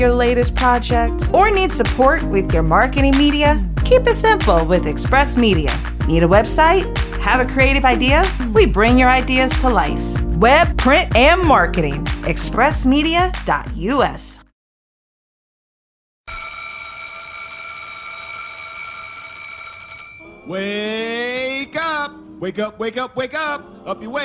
your latest project, or need support with your marketing media? Keep it simple with Express Media. Need a website? Have a creative idea? We bring your ideas to life. Web, print, and marketing. expressmedia.us. Wake up! Wake up, wake up, wake up! Up you wake!